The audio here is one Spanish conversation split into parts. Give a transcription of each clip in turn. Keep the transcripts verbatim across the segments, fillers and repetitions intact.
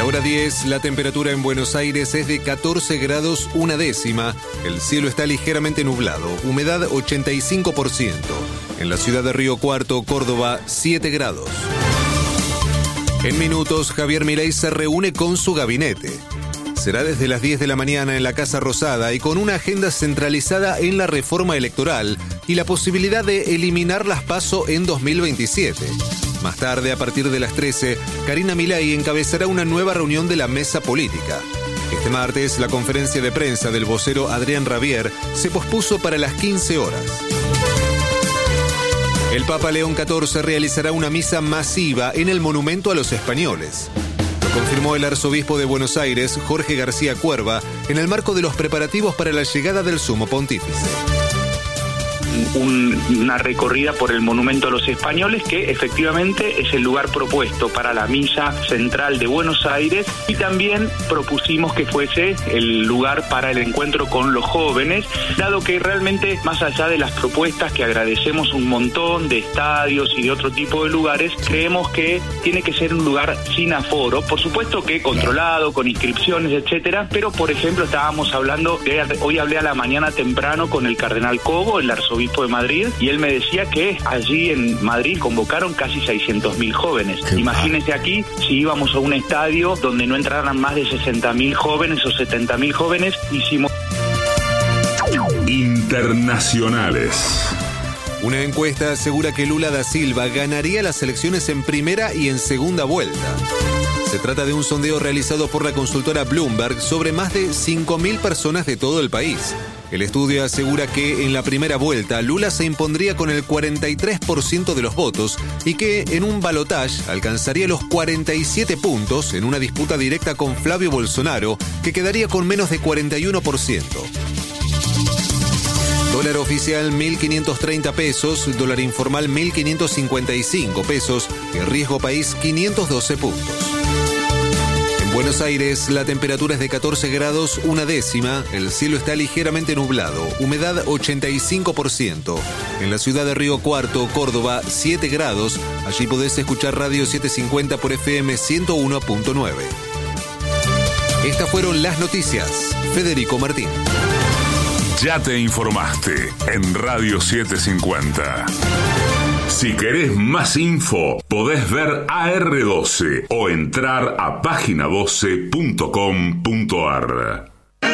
Hora diez, la temperatura en Buenos Aires es de catorce grados una décima. El cielo está ligeramente nublado, humedad ochenta y cinco por ciento. En la ciudad de Río Cuarto, Córdoba, siete grados. En minutos, Javier Milei se reúne con su gabinete. Será desde las diez de la mañana en la Casa Rosada y con una agenda centralizada en la reforma electoral y la posibilidad de eliminar las PASO en dos mil veintisiete. Más tarde, a partir de las trece, Karina Milei encabezará una nueva reunión de la mesa política. Este martes, la conferencia de prensa del vocero Adrián Rabier se pospuso para las quince horas. El Papa León catorce realizará una misa masiva en el Monumento a los Españoles. Lo confirmó el arzobispo de Buenos Aires, Jorge García Cuerva, en el marco de los preparativos para la llegada del Sumo Pontífice. Un, una recorrida por el Monumento a los Españoles, que efectivamente es el lugar propuesto para la misa central de Buenos Aires, y también propusimos que fuese el lugar para el encuentro con los jóvenes, dado que realmente, más allá de las propuestas que agradecemos un montón de estadios y de otro tipo de lugares, creemos que tiene que ser un lugar sin aforo, por supuesto que controlado, con inscripciones, etcétera, pero por ejemplo estábamos hablando, de, hoy hablé a la mañana temprano con el cardenal Cobo, el arzobispo de Madrid, y él me decía que allí en Madrid convocaron casi seiscientos mil jóvenes. Qué Imagínense mal. Aquí, si íbamos a un estadio donde no entraran más de sesenta mil jóvenes o setenta mil jóvenes, hicimos... Internacionales. Una encuesta asegura que Lula da Silva ganaría las elecciones en primera y en segunda vuelta. Se trata de un sondeo realizado por la consultora Bloomberg sobre más de cinco mil personas de todo el país. El estudio asegura que en la primera vuelta Lula se impondría con el cuarenta y tres por ciento de los votos y que en un balotaje alcanzaría los cuarenta y siete puntos en una disputa directa con Flavio Bolsonaro, que quedaría con menos de cuarenta y uno por ciento. Dólar oficial mil quinientos treinta pesos, dólar informal mil quinientos cincuenta y cinco pesos y riesgo país quinientos doce puntos. En Buenos Aires, la temperatura es de catorce grados una décima, el cielo está ligeramente nublado, humedad ochenta y cinco por ciento. En la ciudad de Río Cuarto, Córdoba, siete grados, allí podés escuchar Radio setecientos cincuenta por F M ciento uno punto nueve. Estas fueron las noticias. Federico Martín. Ya te informaste en Radio setecientos cincuenta. Si querés más info, podés ver A R doce o entrar a página doce punto com punto ar.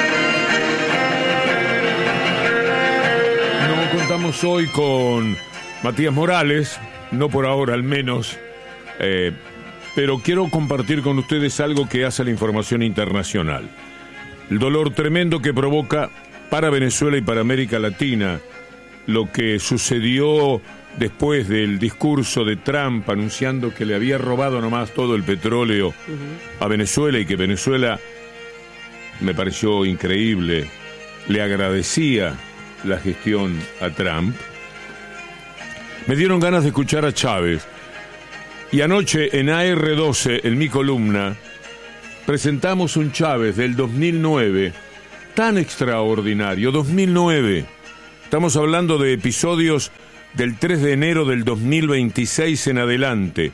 No contamos hoy con Matías Morales, no por ahora al menos, eh, pero quiero compartir con ustedes algo que hace la información internacional. El dolor tremendo que provoca para Venezuela y para América Latina lo que sucedió después del discurso de Trump anunciando que le había robado nomás todo el petróleo uh-huh. a Venezuela, y que Venezuela, me pareció increíble, le agradecía la gestión a Trump. Me dieron ganas de escuchar a Chávez, y anoche en A R doce, en mi columna, presentamos un Chávez del dos mil nueve tan extraordinario. Dos mil nueve, estamos hablando de episodios del tres de enero del dos mil veintiséis en adelante.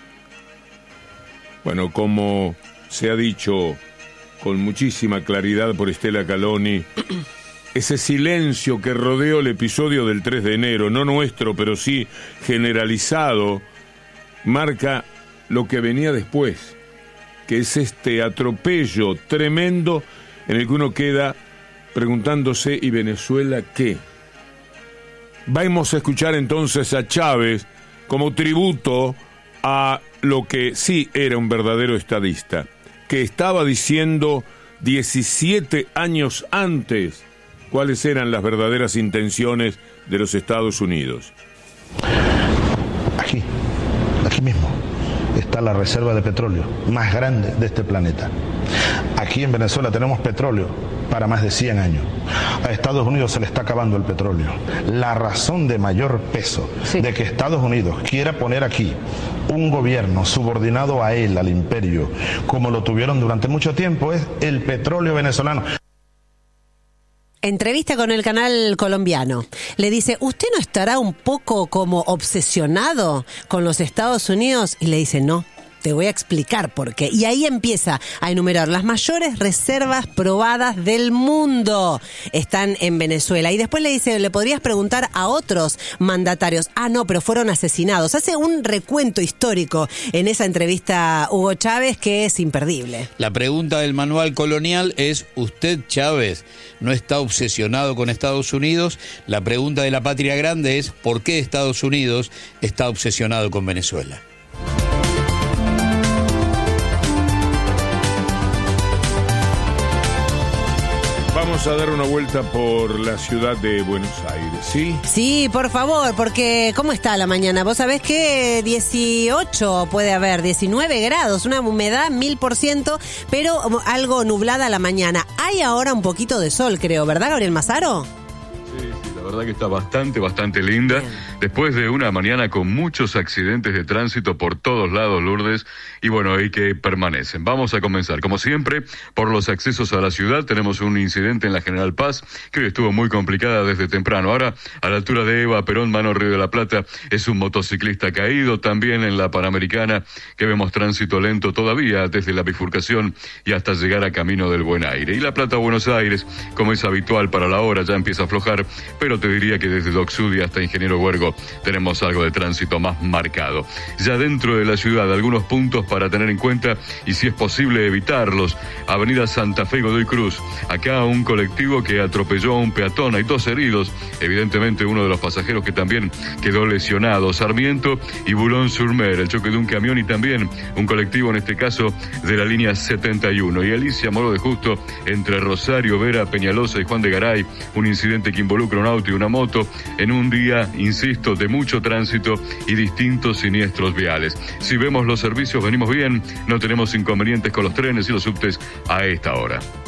Bueno, como se ha dicho con muchísima claridad por Estela Caloni, ese silencio que rodeó el episodio del tres de enero, no nuestro, pero sí generalizado, marca lo que venía después, que es este atropello tremendo en el que uno queda preguntándose, ¿y Venezuela qué? Vamos a escuchar entonces a Chávez como tributo a lo que sí era un verdadero estadista, que estaba diciendo diecisiete años antes cuáles eran las verdaderas intenciones de los Estados Unidos. Aquí, aquí mismo, está la reserva de petróleo más grande de este planeta. Aquí en Venezuela tenemos petróleo para más de cien años. A Estados Unidos se le está acabando el petróleo. La razón de mayor peso sí. de que Estados Unidos quiera poner aquí un gobierno subordinado a él, al imperio, como lo tuvieron durante mucho tiempo, es el petróleo venezolano. Entrevista con el canal colombiano. Le dice, ¿usted no estará un poco como obsesionado con los Estados Unidos? Y le dice, no, Te voy a explicar por qué. Y ahí empieza a enumerar las mayores reservas probadas del mundo. Están en Venezuela. Y después le dice, le podrías preguntar a otros mandatarios. Ah, no, pero fueron asesinados. Hace un recuento histórico en esa entrevista Hugo Chávez que es imperdible. La pregunta del manual colonial es, ¿usted, Chávez, no está obsesionado con Estados Unidos? La pregunta de la patria grande es, ¿por qué Estados Unidos está obsesionado con Venezuela? Vamos a dar una vuelta por la ciudad de Buenos Aires, ¿sí? Sí, por favor, porque ¿cómo está la mañana? Vos sabés que dieciocho puede haber, diecinueve grados, una humedad mil por ciento, pero algo nublada la mañana. Hay ahora un poquito de sol, creo, ¿verdad, Gabriel Mazaro? Sí, sí, la verdad que está bastante, bastante linda. Bien. Después de una mañana con muchos accidentes de tránsito por todos lados, Lourdes, y bueno, ahí que permanecen. Vamos a comenzar, como siempre, por los accesos a la ciudad. Tenemos un incidente en la General Paz, que hoy estuvo muy complicada desde temprano. Ahora, a la altura de Eva Perón, Mano Río de la Plata, es un motociclista caído. También en la Panamericana, que vemos tránsito lento todavía desde la bifurcación y hasta llegar a Camino del Buen Aire. Y La Plata, Buenos Aires, como es habitual para la hora, ya empieza a aflojar, pero te diría que desde Doc Sud hasta Ingeniero Huergo tenemos algo de tránsito más marcado. Ya dentro de la ciudad, algunos puntos para tener en cuenta y si es posible evitarlos. Avenida Santa Fe, Godoy Cruz. Acá un colectivo que atropelló a un peatón, hay dos heridos, evidentemente uno de los pasajeros que también quedó lesionado. Sarmiento y Boulogne-sur-Mer, el choque de un camión y también un colectivo, en este caso de la línea setenta y uno. Y Alicia Moro de Justo, entre Rosario, Vera, Peñalosa y Juan de Garay, un incidente que involucra un auto y una moto en un día, insisto, de mucho tránsito y distintos siniestros viales. Si vemos los servicios, venimos bien, no tenemos inconvenientes con los trenes y los subtes a esta hora.